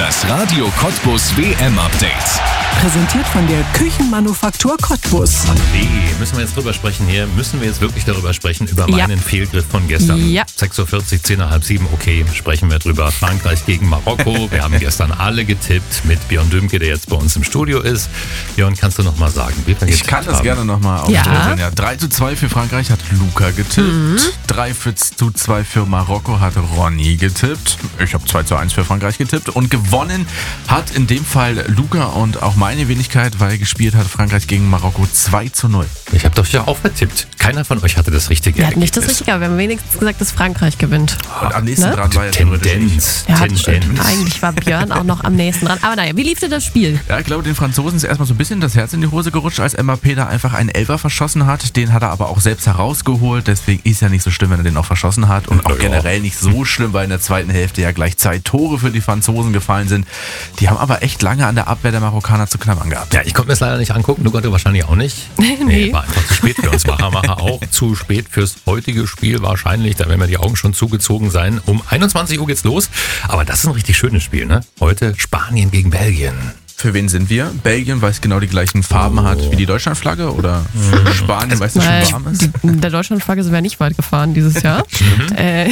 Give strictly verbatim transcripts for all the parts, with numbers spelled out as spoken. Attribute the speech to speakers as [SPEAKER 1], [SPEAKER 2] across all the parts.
[SPEAKER 1] Das Radio Cottbus W M-Update.
[SPEAKER 2] Präsentiert von der Küchenmanufaktur Cottbus.
[SPEAKER 3] Nee, müssen wir jetzt drüber sprechen hier? Müssen wir jetzt wirklich darüber sprechen, über meinen
[SPEAKER 4] Ja.
[SPEAKER 3] Fehlgriff von gestern?
[SPEAKER 4] Ja.
[SPEAKER 3] sechs Uhr vierzig, zehn nach halb sieben, okay, sprechen wir drüber. Frankreich gegen Marokko. Wir haben gestern alle getippt mit Björn Dümke, der jetzt bei uns im Studio ist. Björn, kannst du noch mal sagen, wie wir
[SPEAKER 5] Ich
[SPEAKER 3] getippt
[SPEAKER 5] kann das
[SPEAKER 3] haben?
[SPEAKER 5] gerne nochmal
[SPEAKER 4] Ja.
[SPEAKER 5] aufdröseln. Ja. drei zu zwei für Frankreich hat Luca getippt.
[SPEAKER 4] Mhm.
[SPEAKER 5] drei zu zwei für Marokko hat Ronny getippt. Ich habe zwei zu eins für Frankreich getippt. Und gewonnen hat in dem Fall Luca und auch meine Wenigkeit, weil gespielt hat Frankreich gegen Marokko zwei zu null.
[SPEAKER 3] Ich habe doch ja auch vertippt. Keiner von euch hatte das richtige
[SPEAKER 4] Wir hatten nicht das
[SPEAKER 3] Ergebnis.
[SPEAKER 4] Richtige, aber wir haben wenigstens gesagt, dass Frankreich gewinnt.
[SPEAKER 5] Und am nächsten
[SPEAKER 4] Ne?
[SPEAKER 5] dran war ja theoretisch ich.
[SPEAKER 3] Tendenz.
[SPEAKER 4] Ja,
[SPEAKER 3] Tendenz.
[SPEAKER 4] eigentlich war Björn auch noch am nächsten dran. Aber naja, wie lief denn das Spiel?
[SPEAKER 5] Ja, ich glaube, den Franzosen ist erstmal so ein bisschen das Herz in die Hose gerutscht, als Mbappé da einfach einen Elfer verschossen hat. Den hat er aber auch selbst herausgeholt. Deswegen ist ja nicht so schlimm, wenn er den auch verschossen hat. Und auch
[SPEAKER 3] Ja.
[SPEAKER 5] generell nicht so schlimm, weil in der zweiten Hälfte ja gleich zwei Tore für die Franzosen gefallen sind. Die haben aber echt lange an der Abwehr der Marokkaner zu knabbern gehabt.
[SPEAKER 3] Ja, ich konnte mir das leider nicht angucken, du konntest wahrscheinlich auch nicht. Nee, war einfach zu spät für uns. Macher, Macher auch zu spät fürs heutige Spiel wahrscheinlich. Da werden mir die Augen schon zugezogen sein. Um einundzwanzig Uhr geht's los. Aber das ist ein richtig schönes Spiel, ne? Heute Spanien gegen Belgien.
[SPEAKER 5] Für wen sind wir? Belgien, weil es genau die gleichen Farben
[SPEAKER 3] Oh.
[SPEAKER 5] hat wie die Deutschlandflagge? Oder Spanien, weil es
[SPEAKER 4] Nein,
[SPEAKER 5] schon warm ist?
[SPEAKER 4] die, der Deutschlandflagge sind wir nicht weit gefahren dieses Jahr. äh,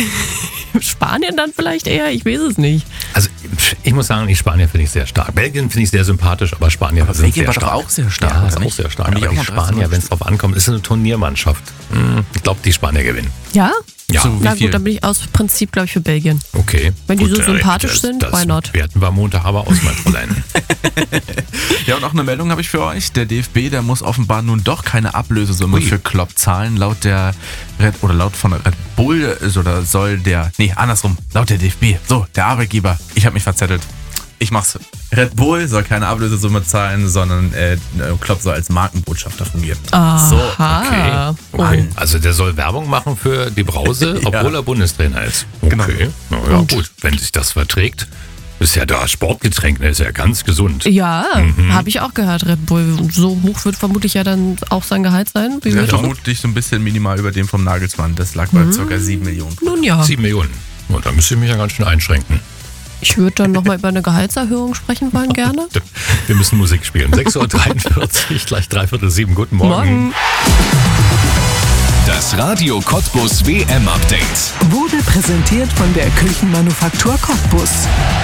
[SPEAKER 4] Spanien dann vielleicht eher, ich weiß es nicht.
[SPEAKER 3] Also ich muss sagen, die Spanier finde ich sehr stark. Belgien finde ich sehr sympathisch, aber Spanier
[SPEAKER 5] Aber
[SPEAKER 3] sind
[SPEAKER 5] Belgien
[SPEAKER 3] sehr
[SPEAKER 5] war doch
[SPEAKER 3] stark.
[SPEAKER 5] auch sehr stark,
[SPEAKER 3] Ja,
[SPEAKER 5] oder
[SPEAKER 3] ist auch
[SPEAKER 5] nicht?
[SPEAKER 3] sehr stark.
[SPEAKER 5] Haben die
[SPEAKER 3] Aber
[SPEAKER 5] auch
[SPEAKER 3] die
[SPEAKER 5] mal
[SPEAKER 3] Spanier,
[SPEAKER 5] dreizehn
[SPEAKER 3] wenn es drauf ankommt, ist eine Turniermannschaft. Hm, Ich glaube, die Spanier gewinnen.
[SPEAKER 4] Ja?
[SPEAKER 3] Ja.
[SPEAKER 5] So, wie
[SPEAKER 4] Na
[SPEAKER 5] viel?
[SPEAKER 4] gut, dann bin ich aus Prinzip, glaube ich, für Belgien.
[SPEAKER 3] Okay.
[SPEAKER 4] Wenn die so
[SPEAKER 3] äh,
[SPEAKER 4] sympathisch
[SPEAKER 3] das,
[SPEAKER 4] sind,
[SPEAKER 3] das
[SPEAKER 4] why not?
[SPEAKER 3] werten wir Montag aber aus, mein Fräulein.
[SPEAKER 5] Ja, und auch eine Meldung habe ich für euch. Der D F B, der muss offenbar nun doch keine Ablösesumme
[SPEAKER 3] Ui.
[SPEAKER 5] für Klopp zahlen. Laut der Red, oder laut von Red Bull ist oder soll der, nee, andersrum, laut der D F B, so, der Arbeitgeber, ich habe mich verzettelt. Ich mach's. Red Bull soll keine Ablösesumme zahlen, sondern äh, Klopp soll als Markenbotschafter fungieren. So,
[SPEAKER 4] Aha.
[SPEAKER 3] Okay. Also der soll Werbung machen für die Brause, obwohl er Bundestrainer ist. Okay.
[SPEAKER 5] Genau.
[SPEAKER 3] Na ja, gut, wenn sich das verträgt. Ist ja da Sportgetränk, ne? Ist ja ganz gesund.
[SPEAKER 4] Ja, habe ich auch gehört, Red Bull. So hoch wird vermutlich ja dann auch sein Gehalt sein. Wie
[SPEAKER 5] Ja,
[SPEAKER 4] wird das?
[SPEAKER 5] vermutlich so ein bisschen minimal über dem vom Nagelsmann. Das lag bei ca. sieben Millionen.
[SPEAKER 4] Nun ja,
[SPEAKER 3] Sieben Millionen. Und da müsste ich mich ja ganz schön einschränken.
[SPEAKER 4] ich würde dann nochmal über eine Gehaltserhöhung sprechen wollen, gerne.
[SPEAKER 3] Wir müssen Musik spielen. sechs Uhr dreiundvierzig, gleich dreiviertel sieben. Guten Morgen.
[SPEAKER 4] Morgen.
[SPEAKER 1] Das Radio Cottbus W M-Update.
[SPEAKER 2] Wurde präsentiert von der Küchenmanufaktur Cottbus.